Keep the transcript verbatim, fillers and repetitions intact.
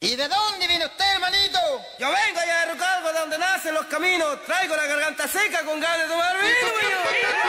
¿Y de dónde viene usted, hermanito? Yo vengo allá de Rucalgo, de donde nacen los caminos. Traigo la garganta seca con ganas de tomar vino, pues, yo.